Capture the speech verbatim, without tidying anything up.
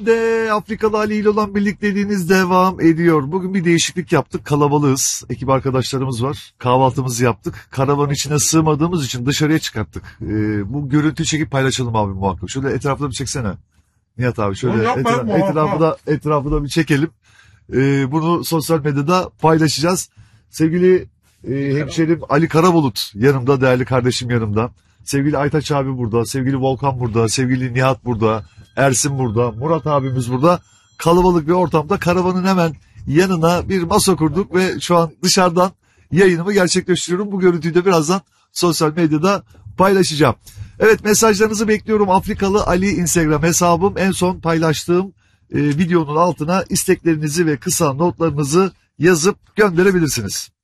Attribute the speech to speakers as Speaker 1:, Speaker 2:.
Speaker 1: De Afrikalı Ali ile olan birlikteliğiniz devam ediyor. Bugün bir değişiklik yaptık. Kalabalığız. Ekip arkadaşlarımız var. Kahvaltımızı yaptık. Karavanın içine sığmadığımız için dışarıya çıkarttık. Ee, bu görüntüyü çekip paylaşalım abi muhakkak. Şöyle etrafına bir çeksene. Nihat abi şöyle etra etrafı da etrafı da bir çekelim. Ee, bunu sosyal medyada paylaşacağız. Sevgili e, hemşerim Ali Karabulut yanımda, değerli kardeşim yanımda. Sevgili Aytaç abi burada, sevgili Volkan burada, sevgili Nihat burada, Ersin burada, Murat abimiz burada. Kalabalık bir ortamda karavanın hemen yanına bir masa kurduk ve şu an dışarıdan yayınımı gerçekleştiriyorum. Bu görüntüyü de birazdan sosyal medyada paylaşacağım. Evet, mesajlarınızı bekliyorum. Afrikalı Ali Instagram hesabım. En son paylaştığım e, videonun altına isteklerinizi ve kısa notlarınızı yazıp gönderebilirsiniz.